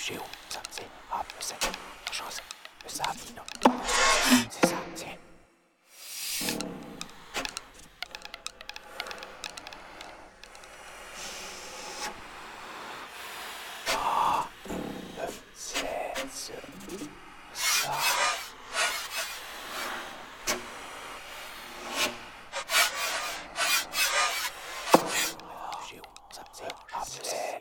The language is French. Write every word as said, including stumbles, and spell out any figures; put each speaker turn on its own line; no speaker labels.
Chez où ça, c'est A plus sept, chose, le ça, c'est ça.